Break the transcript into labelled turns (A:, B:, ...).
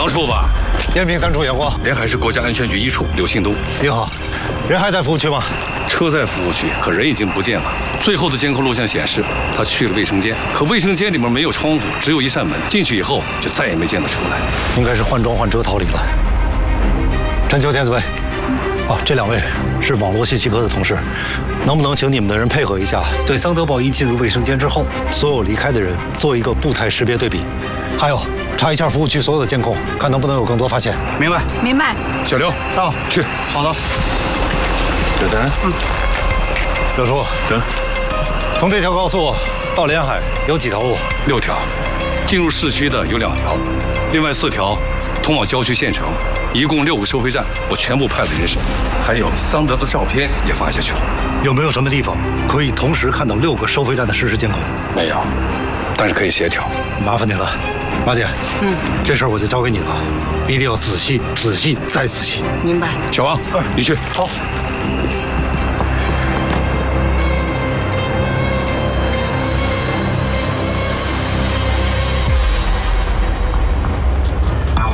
A: 2处吧。
B: 延平3处验过。
A: 连海市国家安全局1处刘庆东。
B: 你好，人还在服务区吗？
A: 车在服务区，可人已经不见了。最后的监控录像显示，他去了卫生间，可卫生间里面没有窗户，只有一扇门。进去以后就再也没见他出来。
B: 应该是换装换车逃离了。陈秋、田子卫。 哦，这2位是网络信息科的同事，能不能请你们的人配合一下，对桑德堡一进入卫生间之后，所有离开的人做一个步态识别对比，还有查一下服务区所有的监控，看能不能有更多发现。
C: 明白，
D: 明白。
A: 小刘
B: 上
A: 去。
B: 好的。
A: 小丹，
B: 刘叔，
A: 行。
B: 从这条高速到连海有几条路
A: ？6条，进入市区的有2条，另外4条通往郊区县城。 一共6个收费站，我全部派了人手，还有桑德的照片也发下去了。
B: 有没有什么地方可以同时看到6个收费站的实时监控？
A: 没有，但是可以协调。
B: 麻烦您了，马姐。这事儿我就交给你了，一定要仔细、仔细再仔细。
D: 明白。
A: 小王，你去。
B: 好。